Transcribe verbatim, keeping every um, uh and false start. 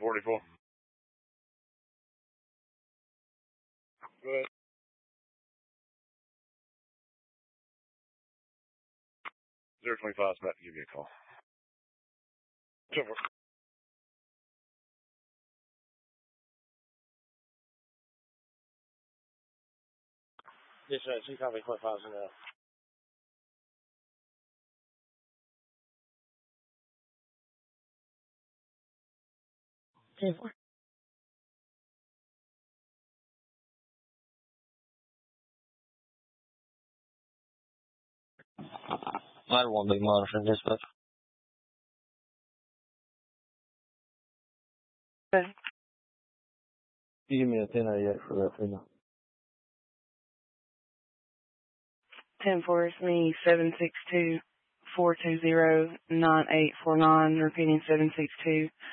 forty-four. Go ahead. zero twenty-five is about to give you a call. ten four. Yes, sir. Two copy point five zero. ten four. I won't be monitoring dispatch. Okay. You give me a ten eighty-eight for that female. ten four is me, seven six two, four two zero, nine eight four nine, repeating seven six two,